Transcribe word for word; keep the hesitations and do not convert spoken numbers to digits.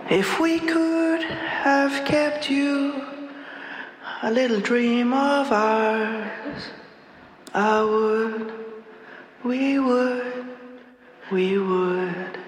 If we could have kept you a little dream of ours, I would, we would, we would.